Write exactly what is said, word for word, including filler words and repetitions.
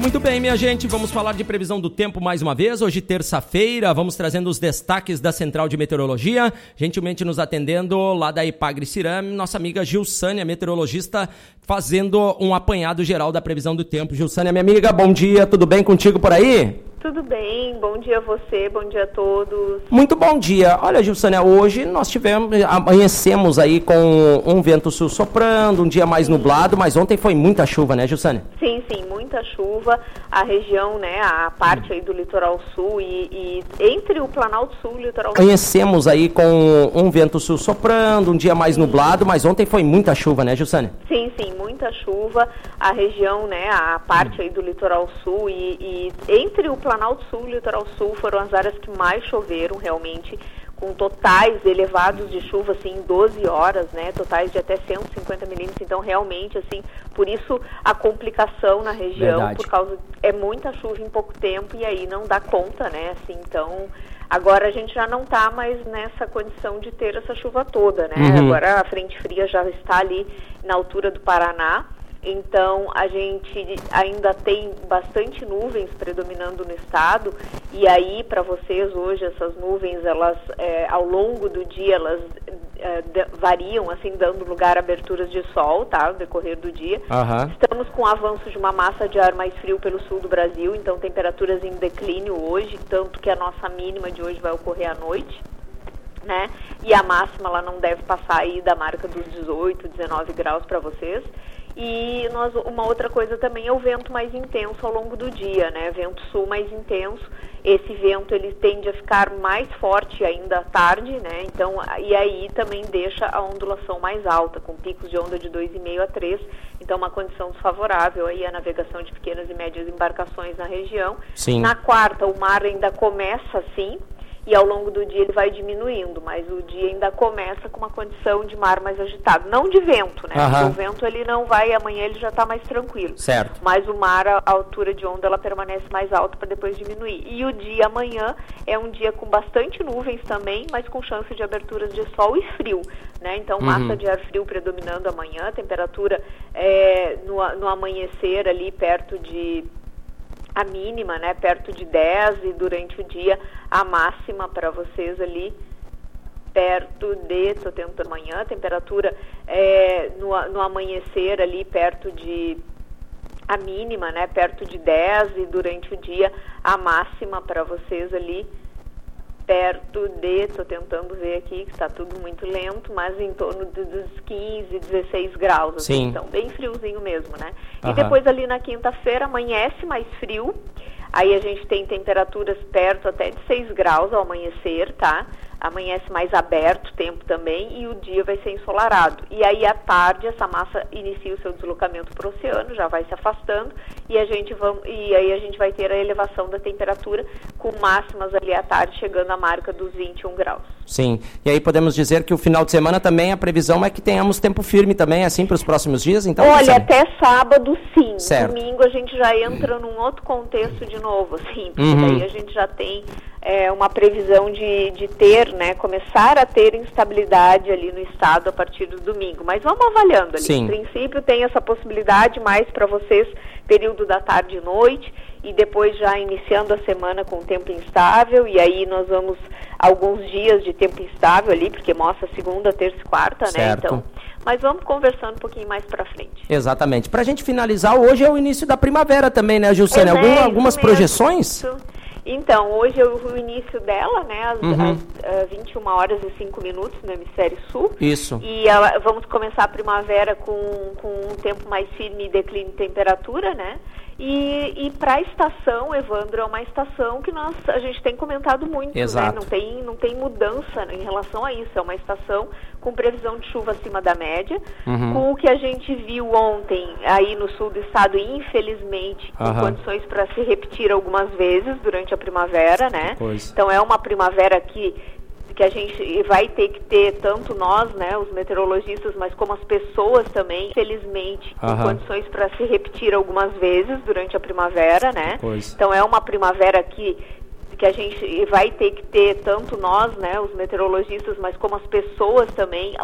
Muito bem, minha gente, vamos falar de previsão do tempo mais uma vez. Hoje, terça-feira, vamos trazendo os destaques da Central de Meteorologia. Gentilmente nos atendendo lá da Ipagre Cirame, nossa amiga Gilsânia, meteorologista, fazendo um apanhado geral da previsão do tempo. Gilsânia, minha amiga, bom dia, tudo bem contigo por aí? Tudo bem, bom dia a você, bom dia a todos. Muito bom dia. Olha, Gilsânia, hoje nós tivemos, amanhecemos aí com um vento sul soprando, um dia mais nublado, mas ontem foi muita chuva, né, Gilsânia? Sim, sim, muita chuva. A região, né, a parte aí do litoral sul e, e entre o Planalto Sul e o litoral sul. Amanhecemos aí com um vento sul soprando, um dia mais nublado, mas ontem foi muita chuva, né, Gilsânia? Sim, sim, muita chuva. A região, né, a parte aí do litoral sul e, e entre o Planalto Sul e o litoral sul foram as áreas que mais choveram realmente, com totais elevados de chuva, assim, em doze horas, né, totais de até cento e cinquenta milímetros, então realmente, assim, por isso a complicação na região, Verdade. por causa, é muita chuva em pouco tempo e aí não dá conta, né, assim, então, agora a gente já não está mais nessa condição de ter essa chuva toda, né, uhum. Agora a frente fria já está ali na altura do Paraná. Então, a gente ainda tem bastante nuvens predominando no estado, e aí, para vocês, hoje, essas nuvens, elas, é, ao longo do dia, elas é, de, variam, assim, dando lugar a aberturas de sol, tá, no decorrer do dia. Uhum. Estamos com o avanço de uma massa de ar mais frio pelo sul do Brasil, então temperaturas em declínio hoje, tanto que a nossa mínima de hoje vai ocorrer à noite, né, e a máxima, ela não deve passar aí da marca dos dezoito, dezenove graus para vocês. E nós, uma outra coisa também é o vento mais intenso ao longo do dia, né? Vento sul mais intenso. Esse vento, ele tende a ficar mais forte ainda à tarde, né? Então, e aí também deixa a ondulação mais alta, com picos de onda de dois vírgula cinco a três. Então, uma condição desfavorável aí à navegação de pequenas e médias embarcações na região. Sim. Na quarta, o mar ainda começa assim, e ao longo do dia ele vai diminuindo, mas o dia ainda começa com uma condição de mar mais agitado, não de vento, né? Porque o vento ele não vai, amanhã ele já está mais tranquilo. Certo. Mas o mar, a altura de onda, ela permanece mais alta para depois diminuir. E o dia amanhã é um dia com bastante nuvens também, mas com chance de aberturas de sol e frio, né? Então, uhum. massa de ar frio predominando amanhã, temperatura é, no, no amanhecer ali perto de... a mínima, né, perto de dez, e durante o dia a máxima para vocês ali perto de, estou tentando amanhã, temperatura é, no, no amanhecer ali perto de, a mínima, né, perto de dez, e durante o dia a máxima para vocês ali perto de, estou tentando ver aqui, que está tudo muito lento, mas em torno de, dos quinze, dezesseis graus, assim, então bem friozinho mesmo, né? Uhum. E depois ali na quinta-feira amanhece mais frio, aí a gente tem temperaturas perto até de seis graus ao amanhecer, tá? Amanhece mais aberto o tempo também, e o dia vai ser ensolarado. E aí à tarde essa massa inicia o seu deslocamento para o oceano, já vai se afastando, e, a gente vai, e aí a gente vai ter a elevação da temperatura, com máximas ali à tarde chegando à marca dos vinte e um graus. Sim, e aí podemos dizer que o final de semana também a previsão é que tenhamos tempo firme também, assim, para os próximos dias? Então, olha, assim, até sábado sim, certo. Domingo a gente já entra num outro contexto de novo, assim, porque uhum. daí a gente já tem é, uma previsão de, de ter, né, começar a ter instabilidade ali no estado a partir do domingo, mas vamos avaliando ali. Sim. Em princípio tem essa possibilidade mais para vocês, período da tarde e noite, e depois já iniciando a semana com tempo instável, e aí nós vamos alguns dias de tempo instável ali, porque mostra segunda, terça e quarta, certo. Né, então... Mas vamos conversando um pouquinho mais para frente. Exatamente. Para a gente finalizar, hoje é o início da primavera também, né, Gilsânia? É, Algum, algumas projeções? Isso. Então, hoje é o início dela, né, às, uhum. às uh, vinte e uma horas e cinco minutos no hemisfério sul. Isso. E ela, vamos começar a primavera com, com um tempo mais firme e declínio de temperatura, né? E, e para a estação, Evandro, é uma estação que nós, a gente tem comentado muito, Exato. Né? Não tem, não tem mudança em relação a isso. É uma estação com previsão de chuva acima da média, uhum. com o que a gente viu ontem aí no sul do estado, infelizmente, com uhum. condições para se repetir algumas vezes durante a primavera, né? Pois. Então é uma primavera que que a gente vai ter que ter, tanto nós, né, os meteorologistas, mas como as pessoas também, felizmente, com uhum. condições para se repetir algumas vezes durante a primavera, né? Pois. Então é uma primavera que, que a gente vai ter que ter, tanto nós, né, os meteorologistas, mas como as pessoas também,